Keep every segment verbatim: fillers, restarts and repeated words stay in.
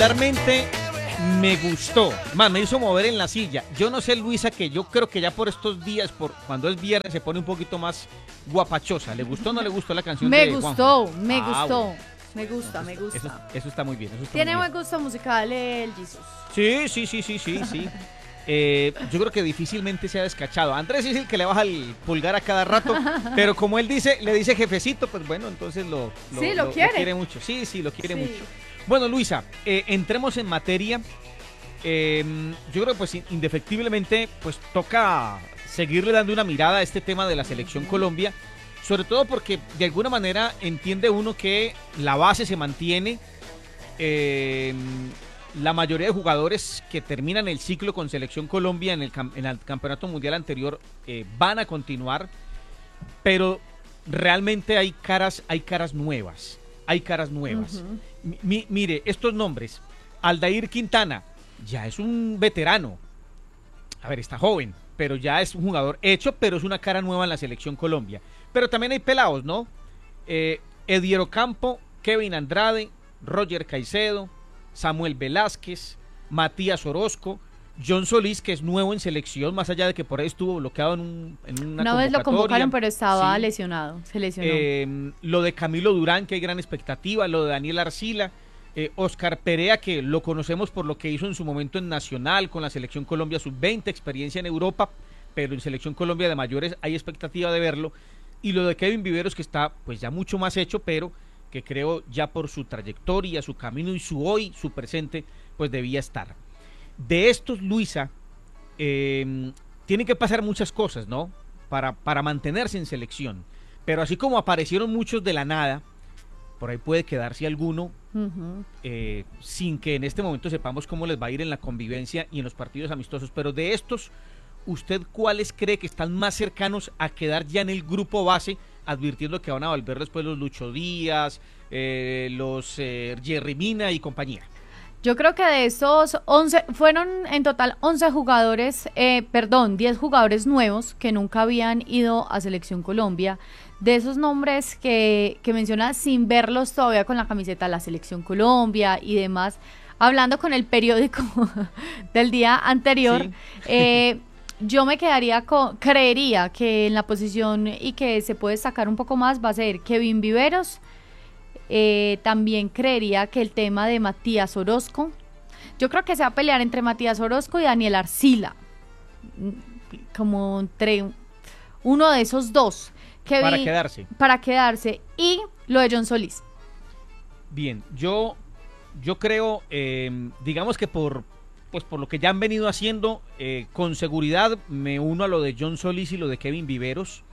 Particularmente me gustó, más me hizo mover en la silla. Yo no sé, Luisa, que yo creo que ya por estos días, por cuando es viernes, se pone un poquito más guapachosa. ¿Le gustó o no le gustó la canción me de gustó, Juanjo? Me Ah, gustó, bueno. me gusta, Eso me está- gusta. Eso, eso está muy bien. Eso está Tiene muy buen bien. gusto musical el Jesus. Sí, sí, sí, sí, sí, sí. Eh, yo creo que difícilmente se ha descachado. Andrés es el que le baja el pulgar a cada rato, pero como él dice, le dice jefecito, pues bueno, entonces lo, lo, Sí, lo quiere. mucho. Sí, sí, lo quiere Sí. mucho. Bueno, Luisa, eh, entremos en materia. Eh, yo creo que pues indefectiblemente pues toca seguirle dando una mirada a este tema de la selección Colombia, sobre todo porque de alguna manera entiende uno que la base se mantiene. Eh, la mayoría de jugadores que terminan el ciclo con Selección Colombia en el, cam- en el campeonato mundial anterior eh, van a continuar, pero realmente hay caras, hay caras nuevas, hay caras nuevas. Ujú. Mi- mi- mire, estos nombres, Aldair Quintana, ya es un veterano, a ver, está joven, pero ya es un jugador hecho, pero es una cara nueva en la Selección Colombia. Pero también hay pelados, ¿no? Eh, Ediero Campo, Kevin Andrade, Roger Caicedo, Samuel Velázquez, Matías Orozco, John Solís, que es nuevo en selección, más allá de que por ahí estuvo bloqueado en, un, en una Una vez lo convocatoria. convocaron, pero estaba Sí. lesionado, se lesionó. Eh, lo de Camilo Durán, que hay gran expectativa, lo de Daniel Arcila, eh, Oscar Perea, que lo conocemos por lo que hizo en su momento en Nacional con la Selección Colombia sub veinte, experiencia en Europa, pero en Selección Colombia de mayores hay expectativa de verlo, y lo de Kevin Viveros, que está pues ya mucho más hecho, pero que creo ya por su trayectoria, su camino y su hoy, su presente, pues debía estar. De estos, Luisa, eh, tienen que pasar muchas cosas, ¿no? Para, para mantenerse en selección. Pero así como aparecieron muchos de la nada, por ahí puede quedarse alguno Ujú. eh, sin que en este momento sepamos cómo les va a ir en la convivencia y en los partidos amistosos. Pero de estos, ¿usted cuáles cree que están más cercanos a quedar ya en el grupo base, advirtiendo que van a volver después los Lucho Díaz, eh, los eh, Jerry Mina y compañía? Yo creo que de esos once, fueron en total once jugadores, eh, perdón, diez jugadores nuevos que nunca habían ido a Selección Colombia. De esos nombres que, que menciona sin verlos todavía con la camiseta de la Selección Colombia y demás, hablando con el periódico del día anterior, Sí. eh, yo me quedaría con, creería que en la posición y que se puede destacar un poco más va a ser Kevin Viveros. Eh, también creería que el tema de Matías Orozco, yo creo que se va a pelear entre Matías Orozco y Daniel Arcila, como entre uno de esos dos. Kevin, Para quedarse. Para quedarse. Y lo de John Solís. Bien, yo, yo creo, eh, digamos que por, pues por lo que ya han venido haciendo, eh, con seguridad me uno a lo de John Solís y lo de Kevin Viveros.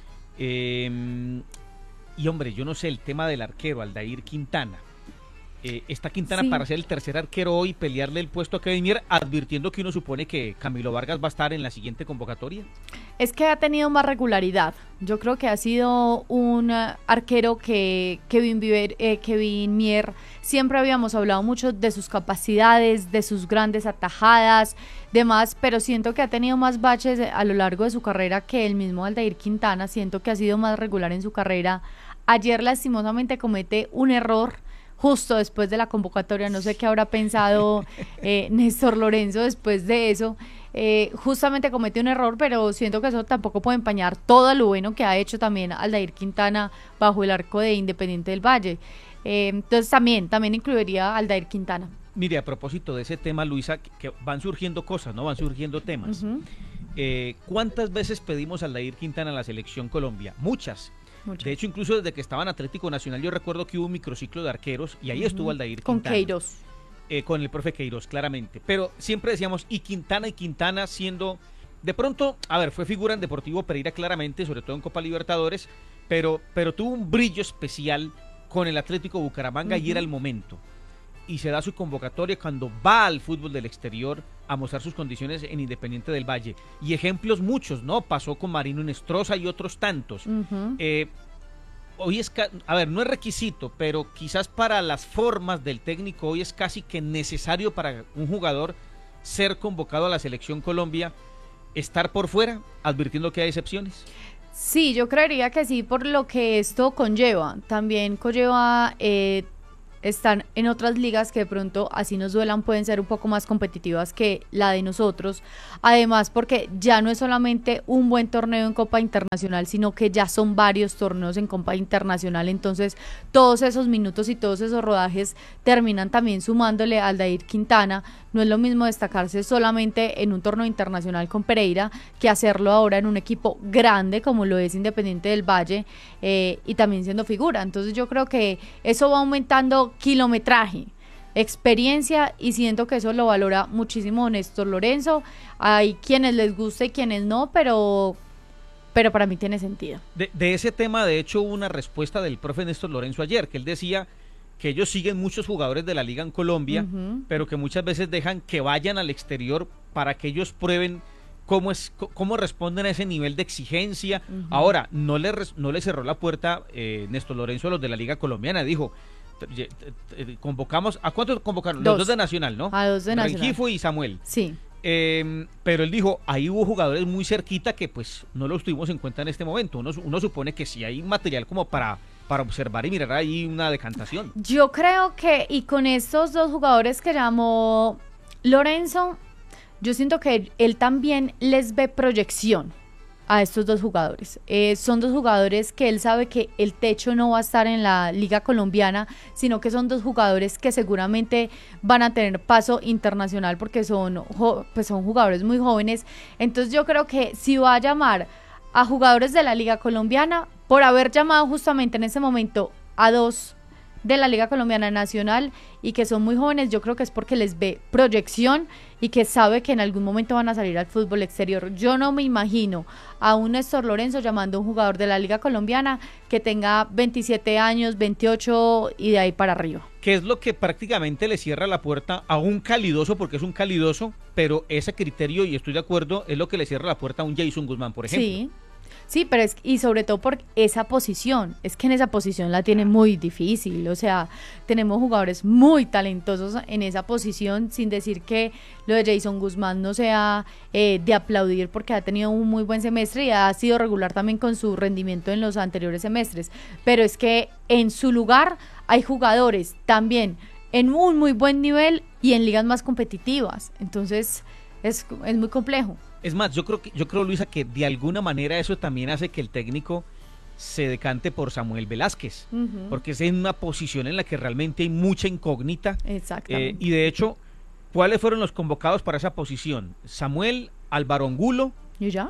Eh, y hombre, yo no sé, el tema del arquero, Aldair Quintana. Eh, está Quintana Sí. para ser el tercer arquero hoy, pelearle el puesto a Kevin Mier, advirtiendo que uno supone que Camilo Vargas va a estar en la siguiente convocatoria. Es que ha tenido más regularidad. Yo creo que ha sido un uh, arquero que Kevin, Viver, eh, Kevin Mier siempre habíamos hablado mucho de sus capacidades, de sus grandes atajadas, demás, pero siento que ha tenido más baches a lo largo de su carrera que el mismo Aldair Quintana. Siento que ha sido más regular en su carrera. Ayer lastimosamente comete un error justo después de la convocatoria, no sé qué habrá pensado eh, Néstor Lorenzo después de eso. Eh, justamente cometió un error, pero siento que eso tampoco puede empañar todo lo bueno que ha hecho también Aldair Quintana bajo el arco de Independiente del Valle. Eh, entonces también, también incluiría a Aldair Quintana. Mire, a propósito de ese tema, Luisa, que, que van surgiendo cosas, ¿no? Van surgiendo temas. Uh-huh. Eh, ¿Cuántas veces pedimos a Aldair Quintana a la Selección Colombia? Muchas. Mucho. De hecho, incluso desde que estaba en Atlético Nacional, yo recuerdo que hubo un microciclo de arqueros y ahí Uh-huh. estuvo Aldair Con Quintana. Queiroz. Eh, con el profe Queiroz, claramente. Pero siempre decíamos, y Quintana y Quintana siendo, de pronto, a ver, fue figura en Deportivo Pereira claramente, sobre todo en Copa Libertadores, pero, pero tuvo un brillo especial con el Atlético Bucaramanga uh-huh. y era el momento. Y se da su convocatoria cuando va al fútbol del exterior a mostrar sus condiciones en Independiente del Valle. Y ejemplos muchos, ¿no? Pasó con Marino Inestrosa y otros tantos. Uh-huh. Eh, hoy es, a ver, no es requisito, pero quizás para las formas del técnico hoy es casi que necesario para un jugador ser convocado a la Selección Colombia, estar por fuera, advirtiendo que hay excepciones. Sí, yo creería que sí, por lo que esto conlleva. También conlleva... Eh, están en otras ligas que de pronto, así nos duelan, pueden ser un poco más competitivas que la de nosotros. Además, porque ya no es solamente un buen torneo en Copa Internacional, sino que ya son varios torneos en Copa Internacional. Entonces, todos esos minutos y todos esos rodajes terminan también sumándole al Aldair Quintana. No es lo mismo destacarse solamente en un torneo internacional con Pereira que hacerlo ahora en un equipo grande como lo es Independiente del Valle, eh, y también siendo figura. Entonces yo creo que eso va aumentando kilometraje, experiencia, y siento que eso lo valora muchísimo Néstor Lorenzo. Hay quienes les gusta y quienes no, pero pero para mí tiene sentido. De, de ese tema, de hecho, hubo una respuesta del profe Néstor Lorenzo ayer, que él decía que ellos siguen muchos jugadores de la liga en Colombia, uh-huh. pero que muchas veces dejan que vayan al exterior para que ellos prueben cómo es cómo responden a ese nivel de exigencia. Uh-huh. Ahora, no le, no le cerró la puerta eh, Néstor Lorenzo a los de la liga colombiana, dijo, convocamos, ¿a cuántos convocaron? Dos. Los dos de Nacional, ¿no? A dos de Nacional. Rengifo y Samuel. Sí. Eh, pero él dijo, ahí hubo jugadores muy cerquita que pues no los tuvimos en cuenta en este momento. Uno, uno supone que sí hay material como para... para observar y mirar ahí una decantación. Yo creo que, y con estos dos jugadores que llamó Lorenzo, yo siento que él también les ve proyección a estos dos jugadores. Eh, son dos jugadores que él sabe que el techo no va a estar en la liga colombiana, sino que son dos jugadores que seguramente van a tener paso internacional porque son, pues son jugadores muy jóvenes. Entonces yo creo que si va a llamar a jugadores de la liga colombiana, por haber llamado justamente en ese momento a dos de la liga colombiana nacional y que son muy jóvenes, yo creo que es porque les ve proyección y que sabe que en algún momento van a salir al fútbol exterior. Yo no me imagino a un Néstor Lorenzo llamando a un jugador de la liga colombiana que tenga veintisiete años, veintiocho y de ahí para arriba. Que es lo que prácticamente le cierra la puerta a un calidoso, porque es un calidoso, pero ese criterio, y estoy de acuerdo, es lo que le cierra la puerta a un Jason Guzmán, por ejemplo. Sí. Sí, pero es, y sobre todo por esa posición, es que en esa posición la tiene muy difícil, o sea, tenemos jugadores muy talentosos en esa posición, sin decir que lo de Jason Guzmán no sea eh, de aplaudir porque ha tenido un muy buen semestre y ha sido regular también con su rendimiento en los anteriores semestres, pero es que en su lugar hay jugadores también en un muy buen nivel y en ligas más competitivas, entonces es, es muy complejo. Es más, yo creo que yo creo, Luisa, que de alguna manera eso también hace que el técnico se decante por Samuel Velázquez, uh-huh. porque es en una posición en la que realmente hay mucha incógnita. Exactamente. Eh, y de hecho, ¿cuáles fueron los convocados para esa posición? Samuel, Álvaro Angulo. ¿Y ya?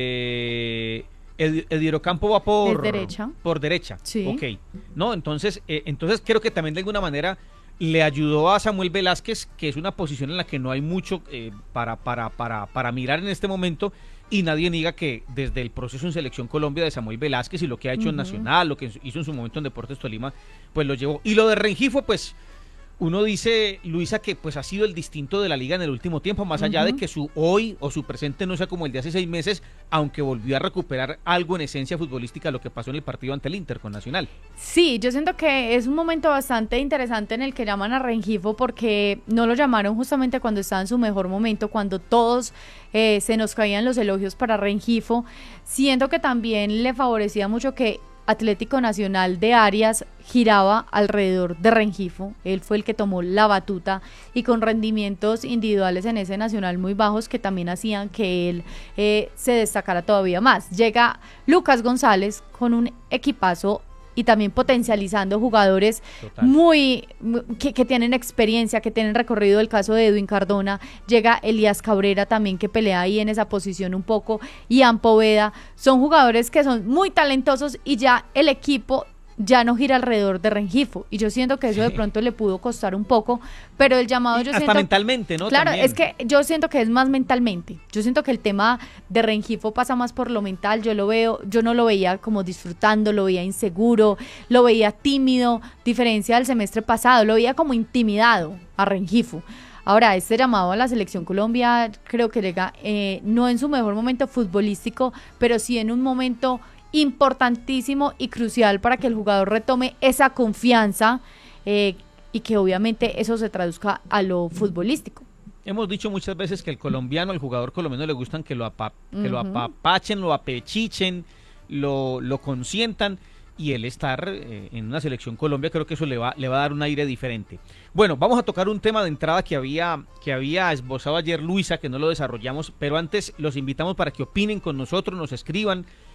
Eh, Ed, Ediero Campo va por ¿Es derecha? Por derecha. Sí. Ok. No, entonces, eh, entonces creo que también de alguna manera le ayudó a Samuel Velázquez, que es una posición en la que no hay mucho eh, para, para, para, para mirar en este momento, y nadie niega que desde el proceso en Selección Colombia de Samuel Velázquez y lo que ha hecho uh-huh. en Nacional, lo que hizo en su momento en Deportes Tolima, pues lo llevó. Y lo de Rengifo, pues uno dice, Luisa, que pues ha sido el distinto de la liga en el último tiempo, más uh-huh. allá de que su hoy o su presente no sea como el de hace seis meses, aunque volvió a recuperar algo en esencia futbolística lo que pasó en el partido ante el Inter con Nacional. Sí, yo siento que es un momento bastante interesante en el que llaman a Rengifo, porque no lo llamaron justamente cuando estaba en su mejor momento, cuando todos eh, se nos caían los elogios para Rengifo. Siento que también le favorecía mucho que Atlético Nacional de Arias giraba alrededor de Rengifo. Él fue el que tomó la batuta y con rendimientos individuales en ese Nacional muy bajos que también hacían que él eh, se destacara todavía más. Llega Lucas González con un equipazo y también potencializando jugadores Total. muy que, que tienen experiencia, que tienen recorrido. El caso de Edwin Cardona, llega Elías Cabrera también, que pelea ahí en esa posición un poco, y Poveda. Son jugadores que son muy talentosos y ya el equipo ya no gira alrededor de Rengifo, y yo siento que eso de pronto le pudo costar un poco, pero el llamado y yo hasta siento... mentalmente, ¿no? Claro, También. Es que yo siento que es más mentalmente, yo siento que el tema de Rengifo pasa más por lo mental. Yo lo veo, yo no lo veía como disfrutando, lo veía inseguro, lo veía tímido, diferencia del semestre pasado, lo veía como intimidado a Rengifo. Ahora, este llamado a la Selección Colombia creo que llega eh, no en su mejor momento futbolístico, pero sí en un momento importantísimo y crucial para que el jugador retome esa confianza eh, y que obviamente eso se traduzca a lo futbolístico. Hemos dicho muchas veces que el colombiano, al jugador colombiano le gustan que lo, apa, que uh-huh. lo apapachen, lo apechichen, lo, lo consientan, y él estar eh, en una selección Colombia, creo que eso le va, le va a dar un aire diferente. Bueno, vamos a tocar un tema de entrada que había, que había esbozado ayer Luisa, que no lo desarrollamos, pero antes los invitamos para que opinen con nosotros, nos escriban